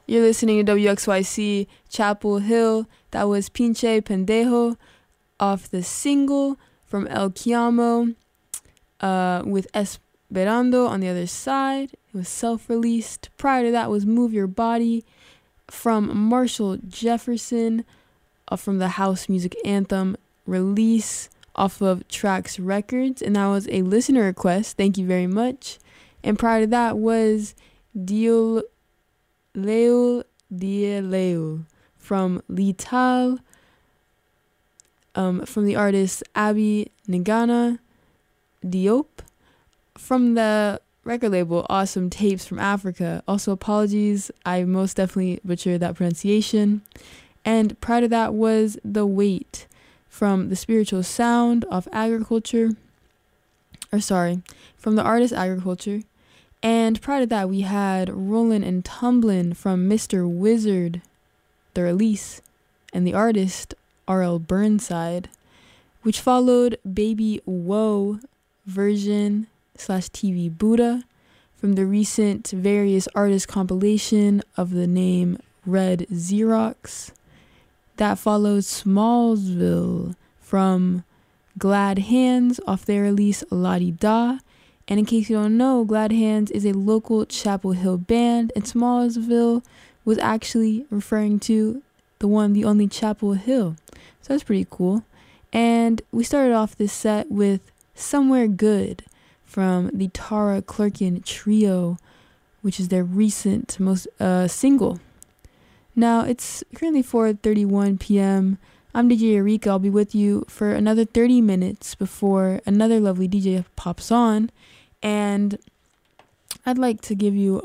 You're listening to WXYC Chapel Hill. That was Pinche Pendejo off the single from El Chiamo with Esperando on the other side. It was self-released. Prior to that was Move Your Body from Marshall Jefferson from the House Music Anthem release off of Trax Records. And that was a listener request. Thank you very much. And prior to that was Diol Leo from Lital from the artist Abby Nagana Diop from the record label Awesome Tapes from Africa. Also, apologies, I most definitely butchered that pronunciation. And prior to that was The Weight from The Spiritual Sound of Agriculture. From the artist Agriculture. And prior to that, we had Rollin' and Tumblin' from Mr. Wizard, the release, and the artist R.L. Burnside, which followed Baby Whoa version / TV Buddha from the recent various artist compilation of the name Red Xerox. That followed Smallsville from Glad Hands off their release La Di Da. And in case you don't know, Glad Hands is a local Chapel Hill band, and Smallsville was actually referring to the only Chapel Hill. So that's pretty cool. And we started off this set with Somewhere Good from the Tara Clerkin Trio, which is their recent most single. Now, it's currently 4:31 p.m. I'm DJ Eureka. I'll be with you for another 30 minutes before another lovely DJ pops on. And I'd like to leave you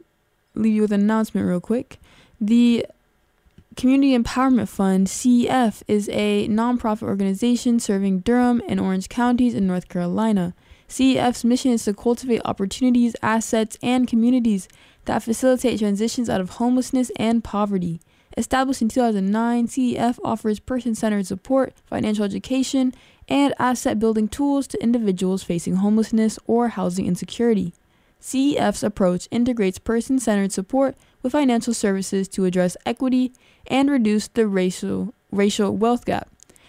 with an announcement real quick. The Community Empowerment Fund, CEF, is a nonprofit organization serving Durham and Orange counties in North Carolina. CEF's mission is to cultivate opportunities, assets, and communities that facilitate transitions out of homelessness and poverty. Established in 2009, CEF offers person-centered support, financial education, and asset-building tools to individuals facing homelessness or housing insecurity. CEF's approach integrates person-centered support with financial services to address equity and reduce the racial wealth gap.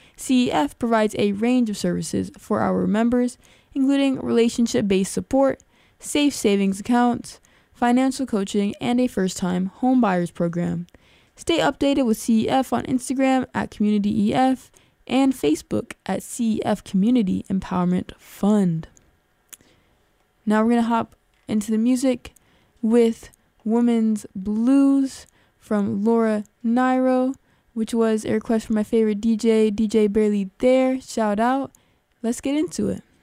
CEF provides a range of services for our members, including relationship-based support, safe savings accounts, financial coaching, and a first-time home buyers program. Stay updated with CEF on Instagram at CommunityEF and Facebook at CEF Community Empowerment Fund. Now we're going to hop into the music with Woman's Blues from Laura Nairo, which was a request from my favorite DJ Barely There. Shout out. Let's get into it.